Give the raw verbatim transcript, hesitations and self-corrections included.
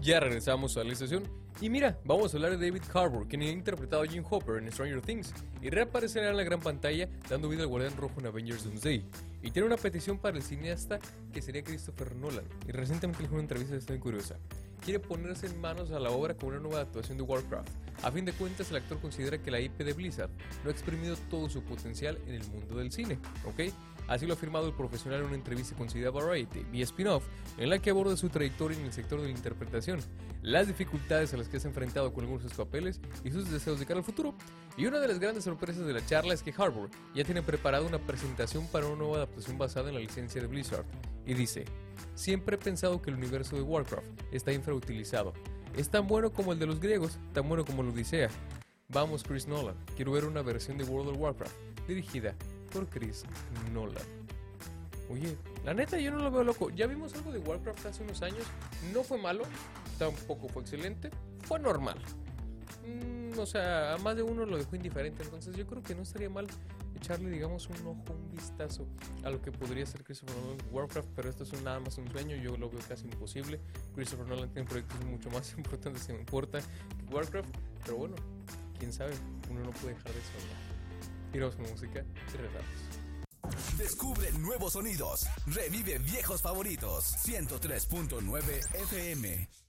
Ya regresamos a la estación. Y mira, vamos a hablar de David Harbour, quien ha interpretado a Jim Hopper en Stranger Things y reaparecerá en la gran pantalla dando vida al Guardián Rojo en Avengers Doomsday. Y tiene una petición para el cineasta que sería Christopher Nolan. Y recientemente le dijo en una entrevista que está muy curiosa. Quiere ponerse en manos a la obra con una nueva adaptación de Warcraft. A fin de cuentas, el actor considera que la I P de Blizzard no ha exprimido todo su potencial en el mundo del cine, ¿ok? Así lo ha afirmado el profesional en una entrevista concedida a Variety, vía spin-off, en la que aborda su trayectoria en el sector de la interpretación, las dificultades a las que se ha enfrentado con algunos de sus papeles y sus deseos de cara al futuro. Y una de las grandes sorpresas de la charla es que Harbour ya tiene preparada una presentación para una nueva adaptación basada en la licencia de Blizzard. Y dice: siempre he pensado que el universo de Warcraft está infrautilizado. Es tan bueno como el de los griegos, tan bueno como la Odisea. Vamos, Chris Nolan, quiero ver una versión de World of Warcraft dirigida por Chris Nolan. Oye, la neta yo no lo veo loco. Ya vimos algo de Warcraft hace unos años. No fue malo, tampoco fue excelente, fue normal. Mm, o sea, a más de uno lo dejó indiferente. Entonces yo creo que no estaría mal echarle, digamos, un ojo, un vistazo a lo que podría ser Christopher Nolan Warcraft. Pero esto es un, nada más un sueño, yo lo veo casi imposible. Christopher Nolan tiene proyectos mucho más importantes, si me importa, que Warcraft. Pero bueno, quién sabe, uno no puede dejar de soñar. Tiramos con música y regresamos. Descubre nuevos sonidos. Revive viejos favoritos. ciento tres punto nueve F M.